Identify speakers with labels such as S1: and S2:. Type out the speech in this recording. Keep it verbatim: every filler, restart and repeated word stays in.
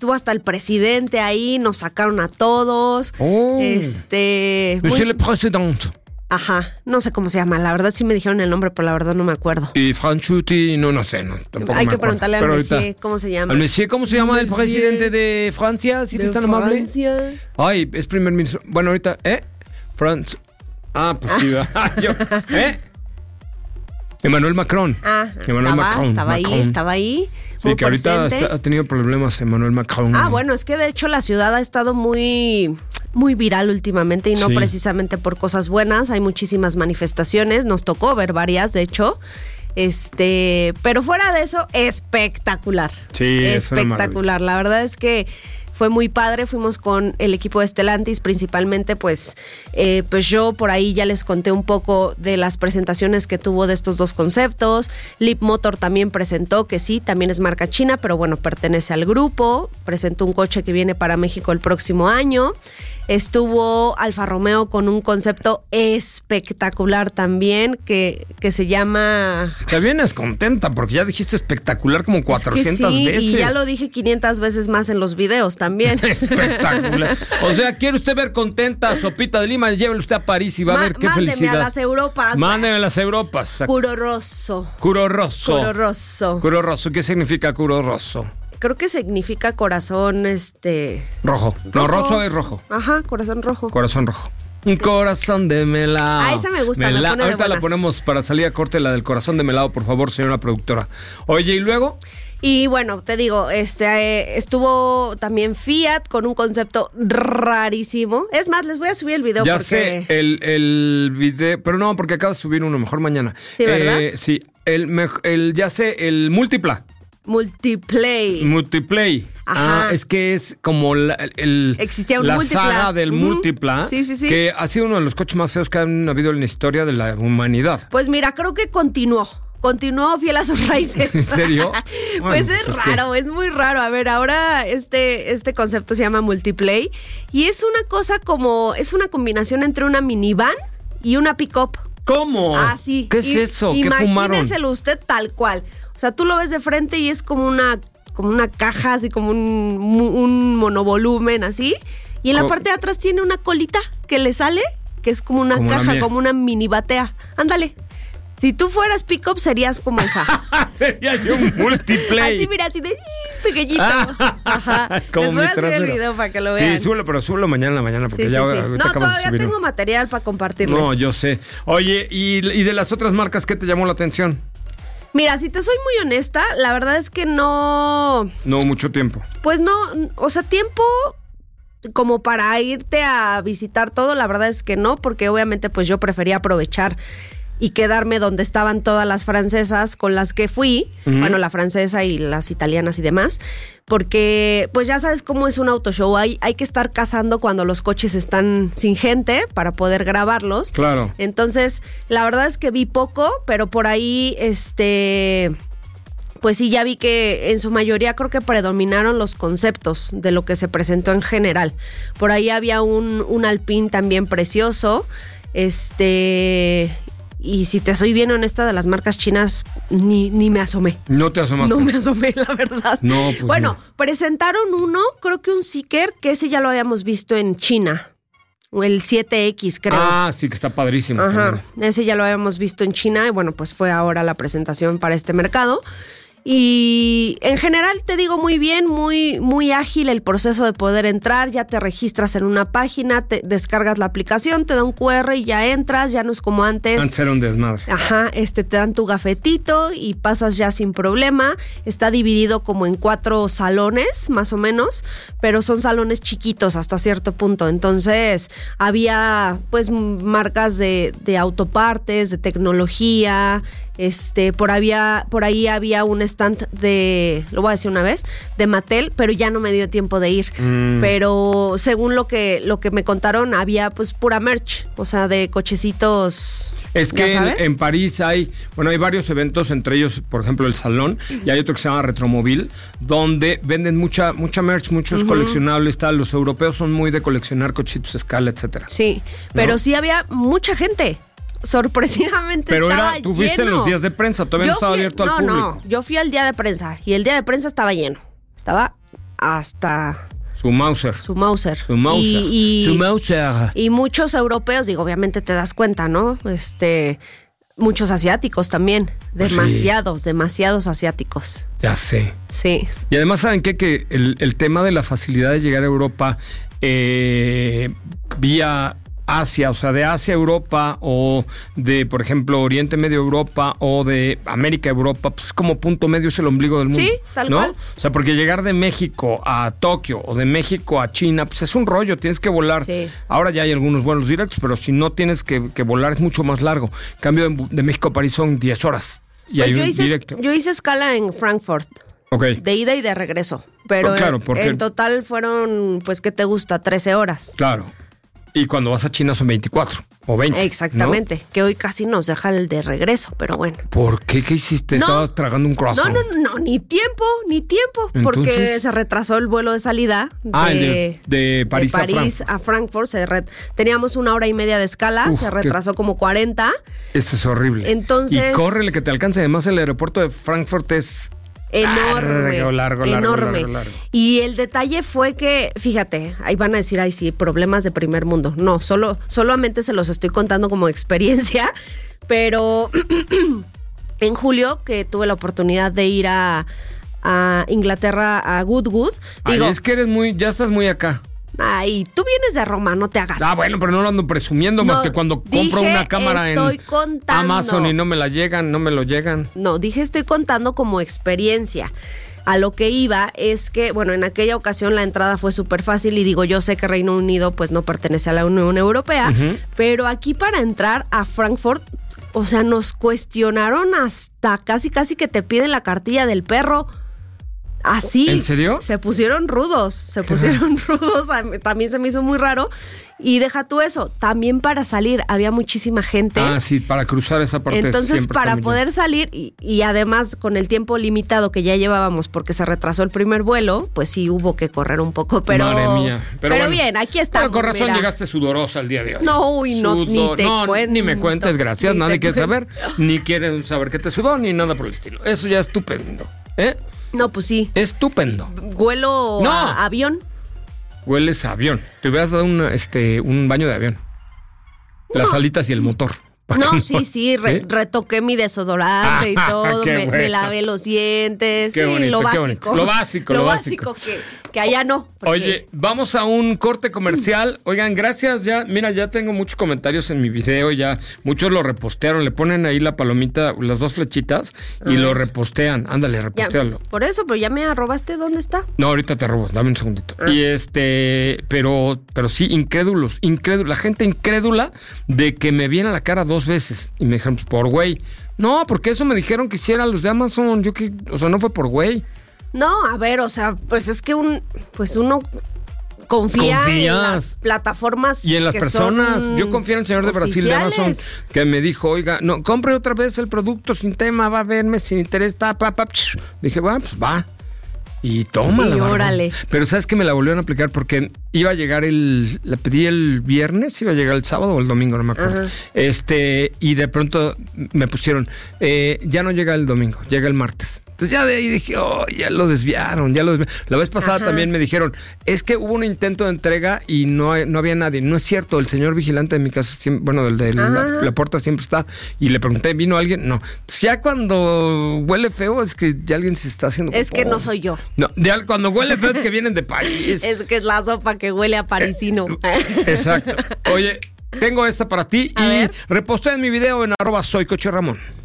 S1: estuvo hasta el presidente ahí, nos sacaron a todos.
S2: Oh.
S1: Este...
S2: Monsieur
S1: muy...
S2: le Président.
S1: Ajá, no sé cómo se llama, la verdad sí me dijeron el nombre, pero la verdad no me acuerdo.
S2: Y Franchuti, no, no sé, no, tampoco
S1: Hay
S2: me
S1: que
S2: acuerdo.
S1: preguntarle al
S2: Pero
S1: Monsieur
S2: ahorita,
S1: cómo se llama.
S2: ¿Al Monsieur cómo se llama el
S1: Monsieur
S2: presidente de Francia? ¿Sí
S1: de
S2: es tan amable?
S1: Francia.
S2: Ay, es primer ministro. Bueno, ahorita, ¿eh? France. Ah, pues sí, ¿verdad? Yo, ¿eh? Emmanuel Macron.
S1: Ah,
S2: Emmanuel
S1: estaba,
S2: Macron.
S1: estaba
S2: Macron.
S1: ahí, estaba ahí.
S2: Sí, que ahorita está, ha tenido problemas Emmanuel Macron.
S1: Ah, bueno, es que de hecho la ciudad ha estado muy, muy viral últimamente y no
S2: Sí.
S1: precisamente por cosas buenas. Hay muchísimas manifestaciones, nos tocó ver varias, de hecho. Este, pero fuera de eso, espectacular.
S2: Sí, es una
S1: espectacular. La verdad es que fue muy padre, fuimos con el equipo de Stellantis, principalmente pues, eh, pues yo por ahí ya les conté un poco de las presentaciones que tuvo de estos dos conceptos. Leapmotor también presentó, que sí, también es marca china, pero bueno, pertenece al grupo, presentó un coche que viene para México el próximo año. Estuvo Alfa Romeo con un concepto espectacular también, que, que se llama...
S2: O sea, vienes contenta porque ya dijiste espectacular como cuatrocientas
S1: es que sí,
S2: veces.
S1: Y ya lo dije quinientas veces más en los videos también.
S2: Espectacular. O sea, ¿quiere usted ver contenta a Sopita de Lima? Llévelo usted a París y va
S1: Ma-
S2: a ver qué
S1: mándeme
S2: felicidad.
S1: a las Europas.
S2: Mándeme a las Europas.
S1: Curo rosso.
S2: Curo rosso.
S1: Curo rosso.
S2: Curo rosso. ¿Qué significa curo rosso?
S1: Creo que significa corazón, este...
S2: Rojo. No, rosso es rojo.
S1: Ajá, corazón rojo.
S2: Corazón rojo. Un corazón de melao.
S1: Ah, esa me gusta, me
S2: Melao.
S1: pone de
S2: Ahorita la
S1: buenas.
S2: ponemos para salir a corte, la del corazón de melao, por favor, señora productora. Oye, ¿y luego?
S1: Y bueno, te digo, este eh, estuvo también Fiat con un concepto rarísimo. Es más, les voy a subir el video
S2: Ya
S1: porque...
S2: sé, el, el video, pero no, porque acabas de subir uno, mejor mañana.
S1: Sí, ¿verdad?
S2: Eh, sí, el, mej- el, ya sé, el Multipla.
S1: Multiplay.
S2: Multiplay.
S1: Ajá.
S2: Ah, es que es como la, el,
S1: Existía un
S2: la
S1: Multipla.
S2: saga del
S1: Ujú.
S2: Múltipla.
S1: Sí, sí, sí.
S2: Que ha sido uno de los coches más feos que han habido en la historia de la humanidad.
S1: Pues mira, creo que continuó. Continuó fiel a sus raíces.
S2: ¿En serio?
S1: Pues
S2: Bueno,
S1: es
S2: pues es
S1: raro, es muy raro. A ver, ahora este, este concepto se llama Multiplay y es una cosa como, es una combinación entre una minivan y una pick-up.
S2: ¿Cómo?
S1: Ah, sí.
S2: ¿Qué es
S1: Y-
S2: eso? ¿Qué fumaron?
S1: Imagíneselo usted tal cual. O sea, tú lo ves de frente y es como una, como una caja, así como un, un monovolumen, así. Y en la
S2: Co-
S1: parte de atrás tiene una colita que le sale, que es como una
S2: Como la
S1: caja,
S2: mía.
S1: como una mini batea. Ándale. Si tú fueras pick-up, serías como esa.
S2: Sería yo un Multiplay.
S1: Así, mira, así de pequeñito.
S2: Ah.
S1: Ajá.
S2: Como
S1: Les voy
S2: mi
S1: a subir el
S2: trasero.
S1: video para que lo vean.
S2: Sí, súbelo, pero súbelo mañana en la mañana, porque
S1: Sí, sí,
S2: ya
S1: sí.
S2: ahorita
S1: No,
S2: acabas de
S1: todavía
S2: subir.
S1: tengo material para compartirles.
S2: No, yo sé. Oye, ¿y, y de las otras marcas qué te llamó la atención?
S1: Mira, si te soy muy honesta, la verdad es que no...
S2: No, mucho tiempo.
S1: Pues no, o sea, tiempo como para irte a visitar todo, la verdad es que no, porque obviamente pues yo prefería aprovechar y quedarme donde estaban todas las francesas con las que fui,
S2: Ujú.
S1: bueno, la francesa y las italianas y demás, porque pues ya sabes cómo es un autoshow, hay, hay que estar cazando cuando los coches están sin gente para poder grabarlos.
S2: Claro.
S1: Entonces, la verdad es que vi poco, pero por ahí, este... Pues sí, ya vi que en su mayoría creo que predominaron los conceptos de lo que se presentó en general. Por ahí había un, un Alpine también precioso. Este... Y si te soy bien honesta, de las marcas chinas, ni, ni me asomé.
S2: No te asomaste.
S1: No me asomé, la verdad.
S2: No, pues
S1: bueno,
S2: no.
S1: presentaron uno, creo que un Seeker, que ese ya lo habíamos visto en China. O el siete X, creo.
S2: Ah, sí, que está padrísimo.
S1: Ajá,
S2: también.
S1: ese ya lo habíamos visto en China y bueno, pues fue ahora la presentación para este mercado. Y en general te digo muy bien, muy, muy ágil el proceso de poder entrar, ya te registras en una página, te descargas la aplicación, te da un cu erre y ya entras, ya no es como antes.
S2: Antes era un desmadre.
S1: Ajá, este te dan tu gafetito y pasas ya sin problema. Está dividido como en cuatro salones, más o menos, pero son salones chiquitos hasta cierto punto. Entonces, había pues marcas de, de autopartes, de tecnología, este, por había, por ahí había un stand de, lo voy a decir una vez, de Mattel, pero ya no me dio tiempo de ir.
S2: Mm.
S1: Pero según lo que, lo que me contaron, había pues pura merch, o sea, de cochecitos.
S2: Es
S1: ¿ya
S2: que en,
S1: sabes?
S2: en París hay, bueno, hay varios eventos, entre ellos, por ejemplo, el Salón, y hay otro que se llama Retromobil, donde venden mucha mucha merch, muchos
S1: Ujú.
S2: coleccionables, tal. Los europeos son muy de coleccionar cochitos escala, etcétera.
S1: Sí, pero
S2: ¿No?
S1: sí había mucha gente. Sorpresivamente
S2: Pero
S1: estaba
S2: era, tú fuiste en
S1: lleno.
S2: los días de prensa, todavía no
S1: Yo
S2: estaba
S1: fui-
S2: abierto
S1: no,
S2: al público.
S1: No, yo fui al día de prensa y el día de prensa estaba lleno. Estaba hasta...
S2: Su Mauser.
S1: Su Mauser.
S2: Su Mauser.
S1: Y, y,
S2: Su Mauser.
S1: Y muchos europeos, digo, obviamente te das cuenta, ¿no? Este, muchos asiáticos también. Demasiados, sí. demasiados asiáticos.
S2: Ya sé.
S1: Sí.
S2: Y además, ¿saben qué? Que el, el tema de la facilidad de llegar a Europa eh, vía Asia, o sea, de Asia a Europa o de, por ejemplo, Oriente Medio Europa o de América a Europa, pues es como punto medio, es el ombligo del mundo.
S1: Sí, tal
S2: ¿no?
S1: cual.
S2: O sea, porque llegar de México a Tokio o de México a China, pues es un rollo, tienes que volar.
S1: Sí.
S2: Ahora ya hay algunos vuelos directos, pero si no tienes que, que volar es mucho más largo. En cambio, de, de México a París son diez horas y
S1: Pues
S2: hay
S1: yo
S2: un
S1: hice,
S2: directo.
S1: yo hice escala en Frankfurt.
S2: Ok.
S1: De ida y de regreso. Pero
S2: Pero claro,
S1: en,
S2: porque-
S1: en total fueron, pues, ¿qué te gusta? trece horas.
S2: Claro. Y cuando vas a China son veinticuatro o veinte.
S1: Exactamente.
S2: ¿no?
S1: Que hoy casi nos deja el de regreso, pero bueno.
S2: ¿Por qué? ¿Qué hiciste?
S1: No.
S2: Estabas tragando un
S1: No,
S2: croissant.
S1: no, no, ni tiempo, ni tiempo. Porque
S2: Entonces-
S1: se retrasó el vuelo de salida. De,
S2: Ah, el de- de París a
S1: París a Frankfurt. Se re- teníamos una hora y media de escala,
S2: Uf,
S1: se
S2: qué-
S1: retrasó como cuarenta.
S2: Eso es horrible.
S1: Entonces-
S2: Y córrele que te alcance. Además, el aeropuerto de Frankfurt es
S1: Enorme,
S2: largo, largo, largo,
S1: enorme.
S2: largo, largo.
S1: Y el detalle fue que, fíjate, ahí van a decir, ay sí, problemas de primer mundo. No, solo, solamente se los estoy contando como experiencia, pero en julio que tuve la oportunidad de ir a, a Inglaterra, a Goodwood,
S2: Ay,
S1: digo,
S2: es que eres muy, ya estás muy acá.
S1: ay, tú vienes de Roma, no te hagas.
S2: Ah, bueno, pero no lo ando presumiendo más
S1: No,
S2: que cuando compro
S1: dije,
S2: una cámara
S1: estoy
S2: en
S1: contando.
S2: Amazon y no me la llegan, no me lo llegan.
S1: No, dije estoy contando como experiencia. A lo que iba es que, bueno, en aquella ocasión la entrada fue súper fácil y digo, yo sé que Reino Unido pues no pertenece a la Unión Europea,
S2: Ujú.
S1: pero aquí para entrar a Frankfurt, o sea, nos cuestionaron hasta casi casi que te piden la cartilla del perro. Así.
S2: ¿En serio?
S1: Se pusieron rudos, se pusieron rudos, a mí también se me hizo muy raro. Y deja tú eso, también para salir había muchísima gente.
S2: Ah, sí, para cruzar esa parte.
S1: Entonces,
S2: siempre
S1: para
S2: está muy
S1: poder salir y, y además con el tiempo limitado que ya llevábamos porque se retrasó el primer vuelo, pues sí hubo que correr un poco, pero
S2: Madre mía.
S1: Pero,
S2: bueno,
S1: bien, aquí estamos.
S2: Pero con razón
S1: mira.
S2: llegaste sudorosa el día de hoy.
S1: No, uy, no, ni te
S2: no,
S1: cuento.
S2: ni me cuentes, gracias.
S1: Ni
S2: Nadie
S1: te
S2: quiere saber,
S1: cuento.
S2: ni quieren saber que te sudó, ni nada por el estilo. Eso ya es estupendo. ¿Eh?
S1: No, pues sí.
S2: Estupendo.
S1: Vuelo
S2: No.
S1: a avión.
S2: Hueles a avión. Te hubieras dado un, este, un baño de avión. Las
S1: No.
S2: alitas y el motor. ¿Para
S1: No,
S2: qué
S1: sí, sí, re-
S2: ¿Sí?
S1: retoqué mi desodorante y
S2: Ah,
S1: todo,
S2: qué
S1: me,
S2: bueno.
S1: me lavé los dientes,
S2: Qué
S1: sí,
S2: bonito,
S1: lo
S2: qué
S1: básico.
S2: bonito. Lo básico, lo básico.
S1: que, que allá no. porque-
S2: Oye, vamos a un corte comercial. Oigan, gracias. Ya, mira, ya tengo muchos comentarios en mi video. Ya muchos lo repostearon. Le ponen ahí la palomita, las dos flechitas y lo repostean. Ándale,
S1: ya,
S2: repostealo.
S1: por eso, pero ya me arrobaste, ¿dónde está?
S2: No, ahorita te robo, dame un segundito.
S1: Ah.
S2: Y este, pero, pero sí, incrédulos, incrédulos, la gente incrédula de que me viene a la cara dos veces. Y me dijeron, pues, por güey. No, porque eso me dijeron que hiciera los de Amazon. Yo que, o sea, no fue por güey.
S1: No, a ver, o sea, pues es que un, pues uno confía en
S2: Confías.
S1: las plataformas
S2: Y en las
S1: que
S2: personas,
S1: son
S2: yo confío en el señor de Brasil de Amazon
S1: oficiales.
S2: que me dijo, oiga, no, compre otra vez el producto sin tema, va a verme sin interés, ta, pa, pa, psh. Dije, va, pues va. Y toma
S1: Y órale.
S2: Pero ¿sabes que me la volvieron a aplicar? Porque iba a llegar el... La pedí el viernes, iba a llegar el sábado o el domingo, no me acuerdo.
S1: Ajá.
S2: Este, y de pronto me pusieron, eh, ya no llega el domingo, llega el martes. Entonces ya de ahí dije, oh, ya lo desviaron, ya lo desviaron. La vez pasada
S1: Ajá.
S2: también me dijeron, es que hubo un intento de entrega y no, hay- no había nadie. No es cierto, el señor vigilante de mi casa, siempre, bueno, el de la,
S1: Ajá.
S2: la puerta siempre está. Y le pregunté, ¿vino alguien? No. Pues ya cuando huele feo es que ya alguien se está haciendo...
S1: Es que
S2: popó.
S1: no soy yo.
S2: No, ya cuando huele feo es que vienen de París.
S1: Es que es la sopa que huele a parisino.
S2: Exacto. Oye, tengo esta para ti
S1: A
S2: y
S1: ver.
S2: reposté en mi video en arroba soy Coche Ramón.